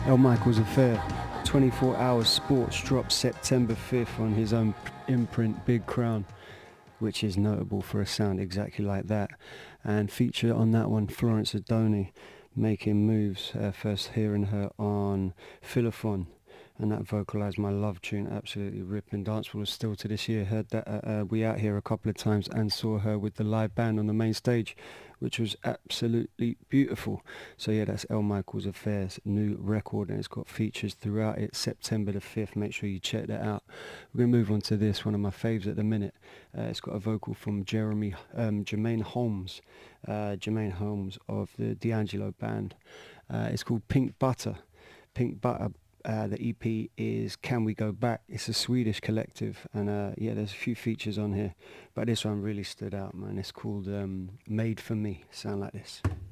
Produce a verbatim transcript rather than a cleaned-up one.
El Michaels Affair, twenty-four hour Sports drops September fifth on his own imprint Big Crown, which is notable for a sound exactly like that. And feature on that one Florence Adoni, Making Moves, uh, first hearing her on Philophon, and that vocalised my love tune, absolutely ripping. Dancehall still to this year. Heard that uh, uh, We Out Here a couple of times and saw her with the live band on the main stage, which was absolutely beautiful. So yeah, that's El Michaels Affairs new record, and it's got features throughout it. September the fifth, make sure you check that out. We're going to move on to this, one of my faves at the minute. Uh, it's got a vocal from Jeremy, um, Jermaine Holmes, uh, Jermaine Holmes of the D'Angelo band. Uh, it's called Pink Butter. Pink Butter. Uh, the E P is Can We Go Back. It's a Swedish collective, and uh, yeah, there's a few features on here, but this one really stood out, man. It's called um, Made For Me. Sound like this.